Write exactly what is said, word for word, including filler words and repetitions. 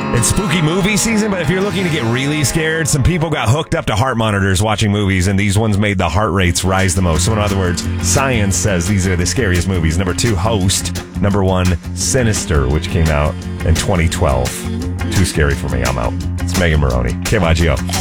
It's spooky movie season, but if you're looking to get really scared, some people got hooked up to heart monitors watching movies, and these ones made the heart rates rise the most. So in other words, science says these are the scariest movies. Number two, Host. Number one, Sinister, which came out in twenty twelve. Too scary for me. I'm out. It's Megan Maroney. K Y G O.